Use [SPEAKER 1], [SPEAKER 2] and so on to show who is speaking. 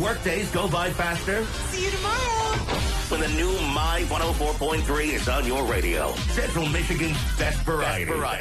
[SPEAKER 1] workdays go by faster?
[SPEAKER 2] See you tomorrow.
[SPEAKER 1] When the new My 104.3 is on your radio. Central Michigan's best variety.